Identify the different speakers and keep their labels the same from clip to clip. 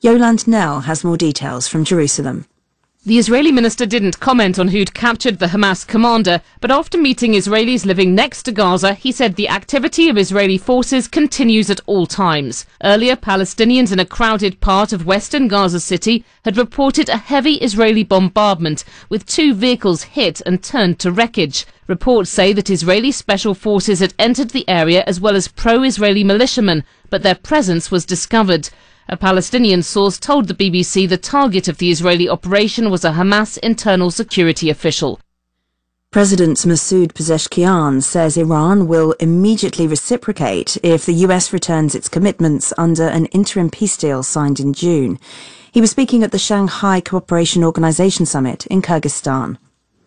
Speaker 1: Yolande Nell has more details from Jerusalem.
Speaker 2: The Israeli minister didn't comment on who'd captured the Hamas commander, but after meeting Israelis living next to Gaza, he said the activity of Israeli forces continues at all times. Earlier, Palestinians in a crowded part of western Gaza City had reported a heavy Israeli bombardment, with 2 vehicles hit and turned to wreckage. Reports say that Israeli special forces had entered the area as well as pro-Israeli militiamen, but their presence was discovered. A Palestinian source told the BBC the target of the Israeli operation was a Hamas internal security official.
Speaker 1: President Masoud Pezeshkian says Iran will immediately reciprocate if the US returns its commitments under an interim peace deal signed in June. He was speaking at the Shanghai Cooperation Organization Summit in Kyrgyzstan.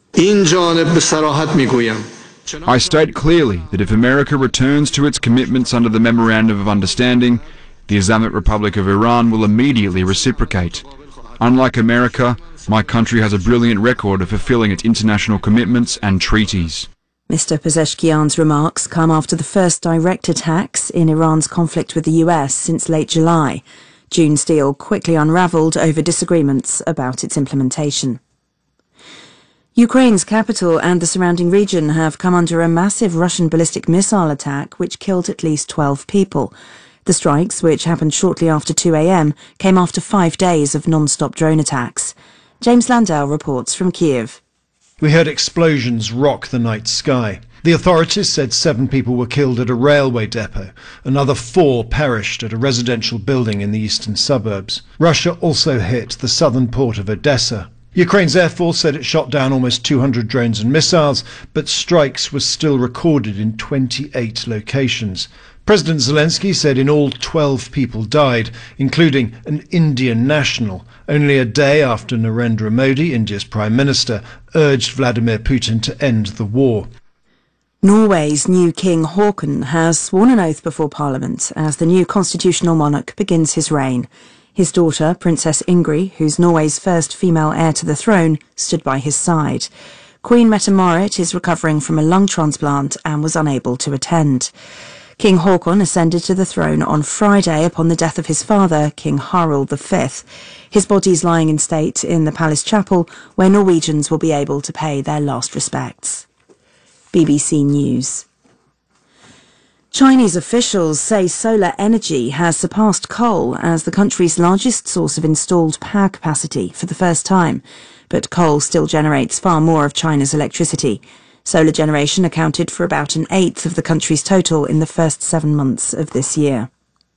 Speaker 3: I state clearly that if America returns to its commitments under the Memorandum of Understanding, the Islamic Republic of Iran will immediately reciprocate. Unlike America, my country has a brilliant record of fulfilling its international commitments and treaties.
Speaker 1: Mr. Pezeshkian's remarks come after the first direct attacks in Iran's conflict with the US since late July. June's deal quickly unravelled over disagreements about its implementation. Ukraine's capital and the surrounding region have come under a massive Russian ballistic missile attack which killed at least 12 people. The strikes, which happened shortly after 2 a.m, came after 5 days of non-stop drone attacks. James Landau reports from Kiev.
Speaker 4: We heard explosions rock the night sky. The authorities said 7 people were killed at a railway depot. Another 4 perished at a residential building in the eastern suburbs. Russia also hit the southern port of Odessa. Ukraine's Air Force said it shot down almost 200 drones and missiles, but strikes were still recorded in 28 locations. President Zelensky said in all 12 people died, including an Indian national, only a day after Narendra Modi, India's Prime Minister, urged Vladimir Putin to end the war.
Speaker 1: Norway's new King Haakon has sworn an oath before Parliament as the new constitutional monarch begins his reign. His daughter, Princess Ingrid, who's Norway's first female heir to the throne, stood by his side. Queen Mette-Marit is recovering from a lung transplant and was unable to attend. King Haakon ascended to the throne on Friday upon the death of his father, King Harald V. His body is lying in state in the Palace Chapel, where Norwegians will be able to pay their last respects. BBC News. Chinese officials say solar energy has surpassed coal as the country's largest source of installed power capacity for the first time, but coal still generates far more of China's electricity. Solar generation accounted for about 1/8 of the country's total in the first 7 months of this year.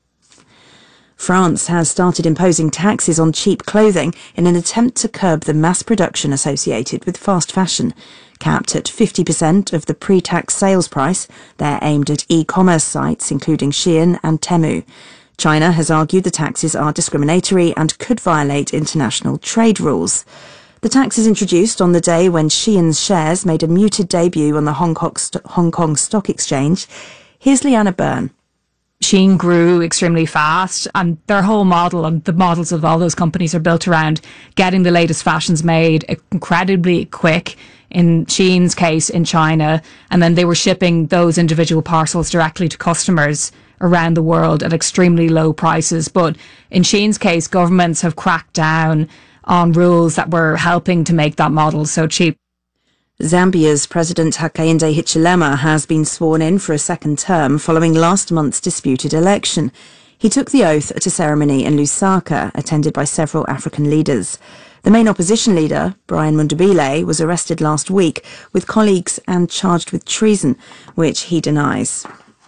Speaker 1: France has started imposing taxes on cheap clothing in an attempt to curb the mass production associated with fast fashion. Capped at 50% of the pre-tax sales price, they're aimed at e-commerce sites including Shein and Temu. China has argued the taxes are discriminatory and could violate international trade rules. The tax is introduced on the day when Shein's shares made a muted debut on the Hong Kong Stock Exchange. Here's Leanna Byrne.
Speaker 5: Shein grew extremely fast, and their whole model and the models of all those companies are built around getting the latest fashions made incredibly quick. In Shein's case in China, and then they were shipping those individual parcels directly to customers around the world at extremely low prices. But in Shein's case, governments have cracked down on rules that were helping to make that model so cheap.
Speaker 1: Zambia's President Hakainde Hichilema has been sworn in for a second term following last month's disputed election. He took the oath at a ceremony in Lusaka, attended by several African leaders. The main opposition leader, Brian Mundubile, was arrested last week with colleagues and charged with treason, which he denies.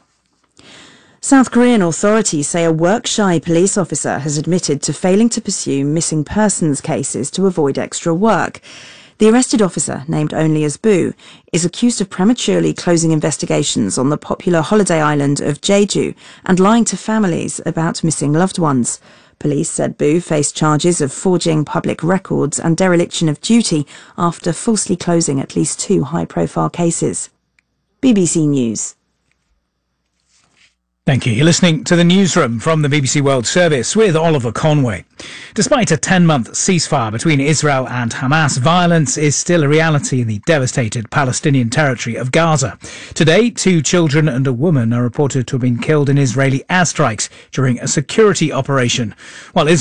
Speaker 1: South Korean authorities say a work-shy police officer has admitted to failing to pursue missing persons cases to avoid extra work. The arrested officer, named only as Boo, is accused of prematurely closing investigations on the popular holiday island of Jeju and lying to families about missing loved ones. Police said Boo faced charges of forging public records and dereliction of duty after falsely closing at least 2 high-profile cases. BBC News.
Speaker 6: Thank you. You're listening to the Newsroom from the BBC World Service with Oliver Conway. Despite a 10-month ceasefire between Israel and Hamas, violence is still a reality in the devastated Palestinian territory of Gaza. Today, 2 children and a woman are reported to have been killed in Israeli airstrikes during a security operation, while